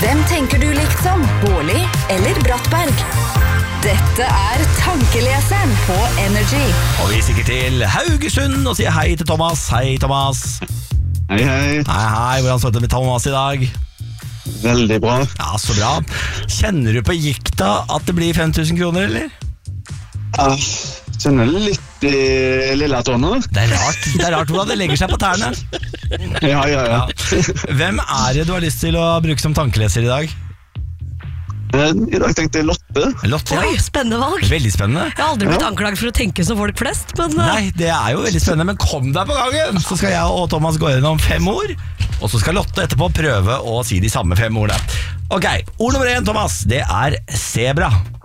Hvem tenker du liksom? Bårli eller Brattberg? Dette Tankeleseren på Energy. Og vi stikker til Haugesund og sier hei til Thomas. Hei, Thomas. Hei, hei. Hei, hvordan står det med Thomas i dag? Veldig bra. Ja, så bra. Kjenner du på gikta at det blir 5000 kroner, eller? Ja, kjenner litt i lille tårna. Det er rart hvordan det legger seg på tærne. Ja. Hvem er det du har lyst til å bruke som tankeleser i dag? I dag tenkte jeg Lotte. Lotte, ja. Oi, spennende valg. Veldig spennende. Jeg har aldri blitt anklaget for å tenke som folk flest, men Nei, det er jo veldig spennende, men kom deg på gangen. Så skal jeg og Thomas gå gjennom 5 ord, og så skal Lotte etterpå prøve å si de samme 5 ordene. Ok, ord nummer 1, Thomas, det er zebra.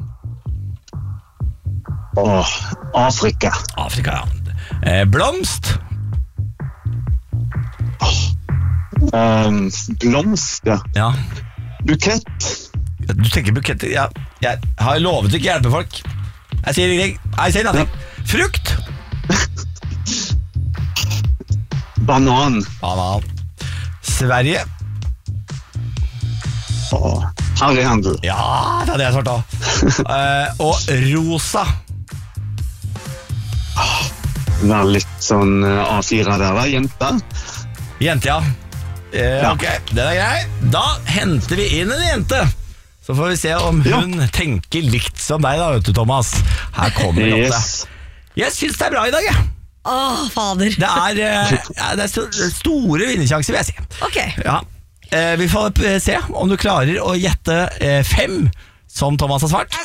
Afrika. Afrika, ja. Blomst. Blomst, ja. Ja. Bukett. Du tenker bukett, ja. Jeg har lovet ikke å hjelpe folk. Jeg sier ingenting. Jeg sier nothing. Frukt. Banan. Banan. Sverige. Harryhandel. Ja, det hadde jeg svart da. Og rosa. Det var litt sånn A4 der, da. Jenta. Jente, ja. Ok, den er grei. Da henter vi inn en jente. Så får vi se om hun tenker likt som deg da, vet du, Thomas. Her kommer Lotte. Yes. Jeg synes det er bra i dag, jeg. fader. Det er store vinnersjanser, vil jeg si. Ok. Ja. Vi får se om du klarer å gjette 5 som Thomas har svart.